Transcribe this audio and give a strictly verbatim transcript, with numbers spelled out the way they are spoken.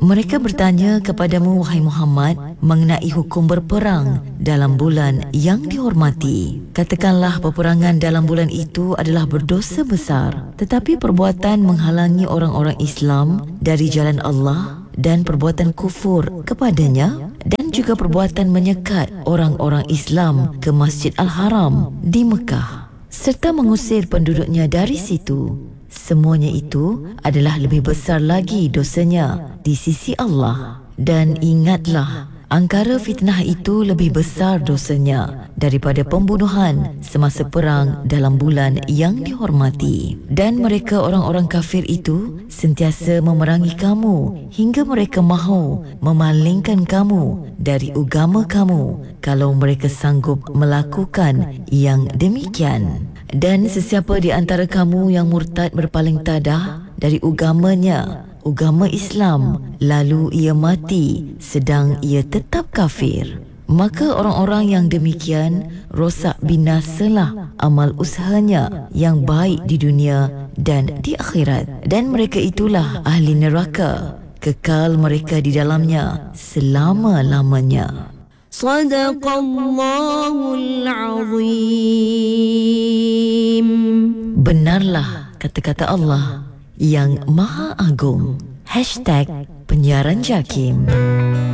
Mereka bertanya kepadamu, wahai Muhammad, mengenai hukum berperang dalam bulan yang dihormati. Katakanlah, peperangan dalam bulan itu adalah berdosa besar, tetapi perbuatan menghalangi orang-orang Islam dari jalan Allah dan perbuatan kufur kepadanya, dan juga perbuatan menyekat orang-orang Islam ke Masjid Al-Haram di Mekah serta mengusir penduduknya dari situ, semuanya itu adalah lebih besar lagi dosanya di sisi Allah. Dan ingatlah, angkara fitnah itu lebih besar dosanya daripada pembunuhan semasa perang dalam bulan yang dihormati. Dan mereka orang-orang kafir itu sentiasa memerangi kamu hingga mereka mahu memalingkan kamu dari agama kamu kalau mereka sanggup melakukan yang demikian. Dan sesiapa di antara kamu yang murtad berpaling tadah dari agamanya, agama Islam, lalu ia mati sedang ia tetap kafir, maka orang-orang yang demikian rosak binasalah amal usahanya yang baik di dunia dan di akhirat, dan mereka itulah ahli neraka, kekal mereka di dalamnya selama-lamanya. Sadaqallahul Azim. Benarlah kata-kata Allah yang Maha Agung. Hashtag Penyiaran Jakim.